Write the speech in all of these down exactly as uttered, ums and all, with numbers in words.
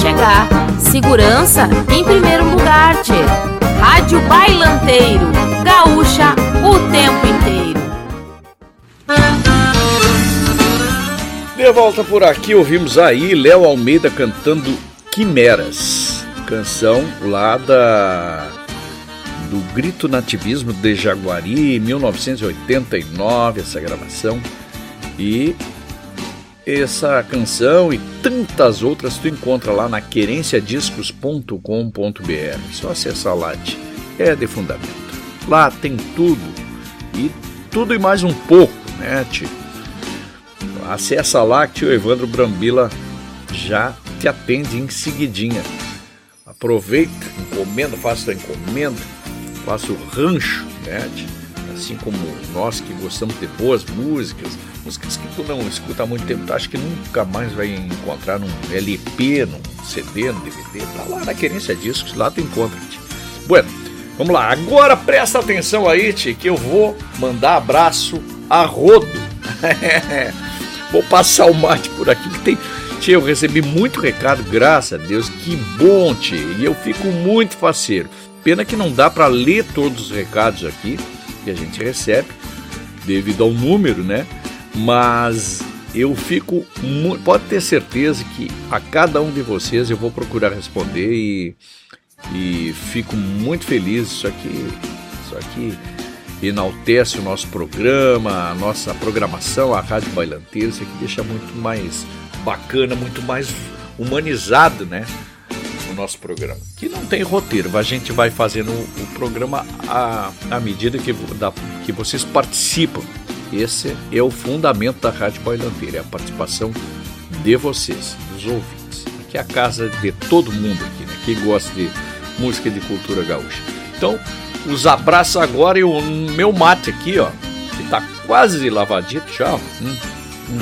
chegar. Segurança em primeiro lugar, tchê. Rádio Bailanteiro, gaúcha o tempo inteiro. De volta por aqui, ouvimos aí Léo Almeida cantando Quimeras, canção lá da, do Grito Nativismo de Jaguari, mil novecentos e oitenta e nove, essa gravação. E essa canção e tantas outras tu encontra lá na querência discos ponto com ponto b r. Só acessar lá, é de fundamento. Lá tem tudo, e tudo e mais um pouco, né, tio? Acessa lá que o Evandro Brambila já te atende em seguidinha. Aproveita, encomenda, faça tua encomenda, faça o rancho, né? Assim como nós que gostamos de boas músicas, músicas que tu não escuta há muito tempo, tu acha que nunca mais vai encontrar num L P, num C D, num D V D, tá lá na Querência Discos, lá tu encontra. Bueno, vamos lá, agora presta atenção aí, tchê, que eu vou mandar abraço a rodo. Vou passar o mate por aqui, que tem... Tchê, eu recebi muito recado, graças a Deus, que bom, tchê, e eu fico muito faceiro. Pena que não dá para ler todos os recados aqui que a gente recebe, devido ao número, né? Mas eu fico... Mu... Pode ter certeza que a cada um de vocês eu vou procurar responder e, e fico muito feliz. Isso aqui, isso aqui enaltece o nosso programa, a nossa programação, a Rádio Bailanteiro. Isso aqui deixa muito mais bacana, muito mais humanizado, né, o nosso programa. Que não tem roteiro, a gente vai fazendo o programa à, à medida que, da, que vocês participam. Esse é o fundamento da Rádio Bailanteiro, é a participação de vocês, dos ouvintes. Aqui é a casa de todo mundo aqui, né, que gosta de música e de cultura gaúcha. Então, os abraços agora e o meu mate aqui, ó, que tá quase lavadito já. Hum, hum.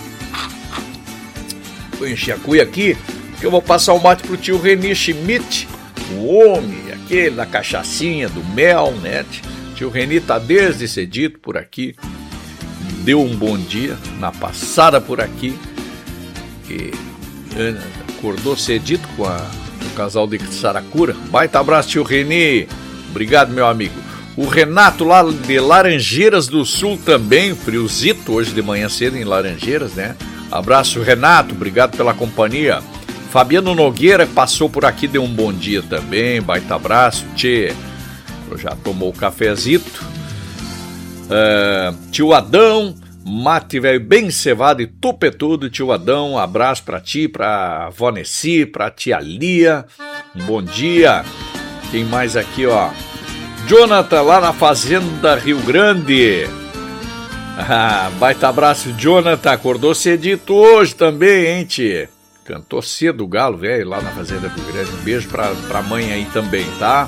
Vou encher a cuia aqui, que eu vou passar o mate pro tio Reni Schmidt, o homem, aquele da cachaçinha, do mel, né? Tio Reni tá desde cedito por aqui, deu um bom dia na passada por aqui, e acordou cedito com a, o casal de Saracura. Baita abraço, tio Reni. Obrigado, meu amigo. O Renato lá de Laranjeiras do Sul também, friozito hoje de manhã cedo em Laranjeiras, né? Abraço, Renato, obrigado pela companhia. Fabiano Nogueira passou por aqui, deu um bom dia também, baita abraço. Tchê, já tomou o cafezito. Uh, tio Adão, mate velho bem cevado e tupetudo, tio Adão, abraço pra ti, pra avó Nessi, pra tia Lia, um bom dia. Quem mais aqui, ó? Jonathan, lá na Fazenda Rio Grande. Ah, baita abraço, Jonathan. Acordou cedito hoje também, hein, tchê? Cantou cedo o galo, velho, lá na Fazenda Rio Grande. Um beijo pra, pra mãe aí também, tá?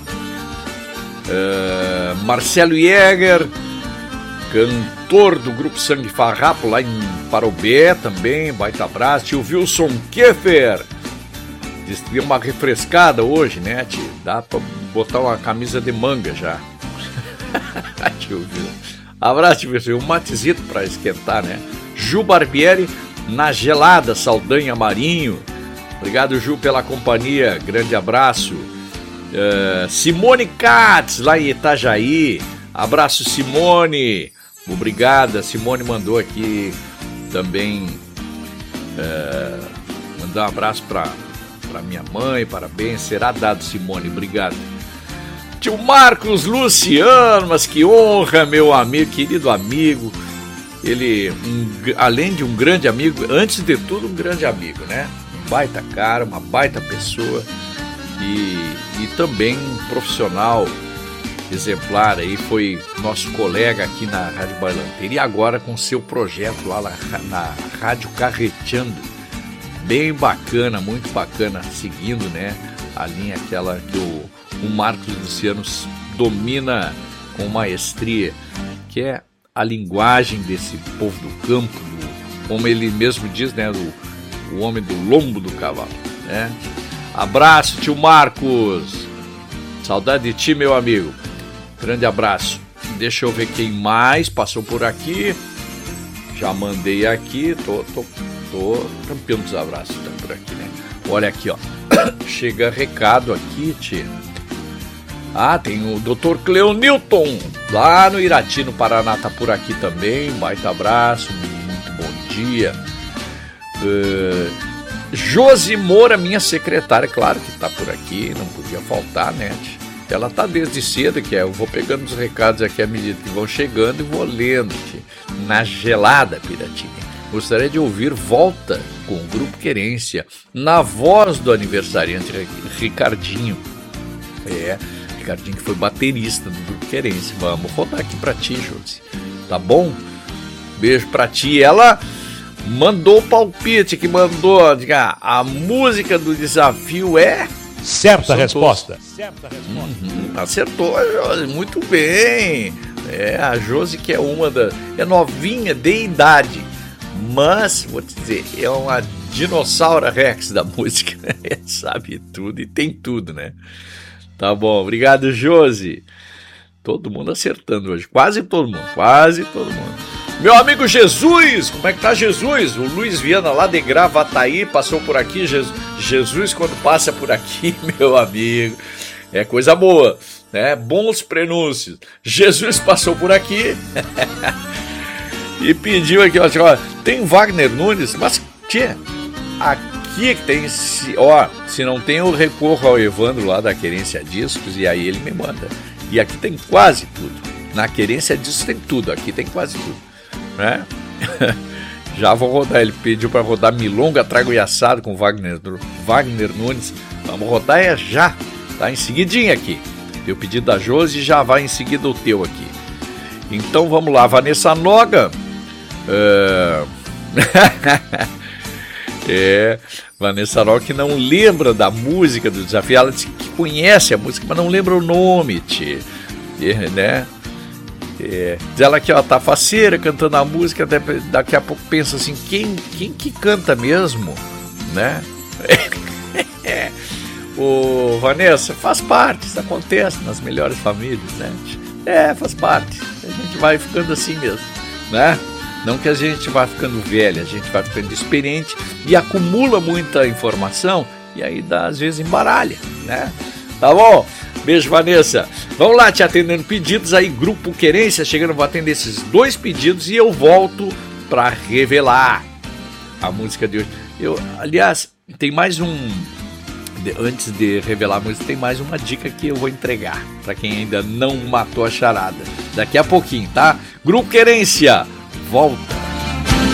Uh, Marcelo Jäger, cantor do grupo Sangue Farrapo, lá em Parobé também. Baita abraço. Tio Wilson Keffer. Diz que deu uma refrescada hoje, né, tio? Dá pra botar uma camisa de manga já. Tio Wilson. Abraço, tio Wilson. Um matezito pra esquentar, né? Ju Barbieri, na gelada, Saldanha Marinho. Obrigado, Ju, pela companhia. Grande abraço. Uh, Simone Katz, lá em Itajaí. Abraço, Simone. Obrigada. Simone mandou aqui também. Uh, mandar um abraço pra... para minha mãe, parabéns, será dado, Simone, obrigado. Tio Marcos Luciano, mas que honra, meu amigo, querido amigo, ele, um, além de um grande amigo, antes de tudo um grande amigo, né? Um baita cara, uma baita pessoa e, e também um profissional exemplar aí, foi nosso colega aqui na Rádio Bailanteiro e agora com seu projeto lá na, na Rádio Carreteando. Bem bacana, muito bacana, seguindo, né, a linha aquela que o, o Marcos Luciano domina com maestria, que é a linguagem desse povo do campo, do, como ele mesmo diz, né, do, o homem do lombo do cavalo, né? Abraço, tio Marcos, saudade de ti, meu amigo, grande abraço. Deixa eu ver quem mais passou por aqui, já mandei aqui, tô... tô Tô campeão dos abraços tá por aqui, né? Olha aqui, ó. Chega recado aqui, tia. Ah, tem o doutor Cleonilton, lá no Irati, no Paraná, tá por aqui também. Um baita abraço, muito bom dia. Uh, Josi Moura, minha secretária, claro que tá por aqui, não podia faltar, né? Ela tá desde cedo, que é, eu vou pegando os recados aqui à medida que vão chegando e vou lendo, tia, na gelada, Piratinha. Gostaria de ouvir Volta com o Grupo Querência, na voz do aniversariante Ricardinho. É, Ricardinho que foi baterista do Grupo Querência. Vamos rodar aqui pra ti, Josi. Tá bom? Beijo pra ti. Ela mandou o palpite que mandou, diga, a música do desafio é... Certa resposta. Certa resposta. Uhum, acertou, Josi. Muito bem. É, a Josi que é uma da... é novinha de idade. Mas, vou te dizer, é uma dinossauro Rex da música, né? Sabe tudo e tem tudo, né? Tá bom, obrigado, Josi. Todo mundo acertando hoje, quase todo mundo, quase todo mundo. Meu amigo Jesus, como é que tá Jesus? O Luiz Viana lá de Gravataí passou por aqui. Jesus, Jesus quando passa por aqui, meu amigo, é coisa boa, né? Bons prenúncios. Jesus passou por aqui... E pediu aqui, ó, tem Wagner Nunes, mas, tia, aqui que tem, se, ó, se não tem, eu recorro ao Evandro lá da Querência Discos e aí ele me manda. E aqui tem quase tudo. Na Querência Discos tem tudo, aqui tem quase tudo, né? Já vou rodar, ele pediu para rodar Milonga, Trago e Assado com Wagner, Wagner Nunes. Vamos rodar é já, tá em seguidinha aqui. Deu pedido da Josi e já vai em seguida o teu aqui. Então vamos lá, Vanessa Noga. Uh... é, Vanessa Noga que não lembra da música do desafio. Ela disse que conhece a música, mas não lembra o nome, tia. É, né? É. Diz ela aqui, ó, tá faceira cantando a música, daqui a pouco pensa assim, quem, quem que canta mesmo, né? É. Ô, Vanessa, faz parte, isso acontece nas melhores famílias, né? É, faz parte. A gente vai ficando assim mesmo, né? Não que a gente vá ficando velha, a gente vai ficando experiente e acumula muita informação e aí dá, às vezes embaralha, né? Tá bom? Beijo, Vanessa. Vamos lá, te atendendo pedidos aí, Grupo Querência, chegando, vou atender esses dois pedidos e eu volto para revelar a música de hoje. Eu, aliás, tem mais um... Antes de revelar a música, tem mais uma dica que eu vou entregar para quem ainda não matou a charada. Daqui a pouquinho, tá? Grupo Querência, volta!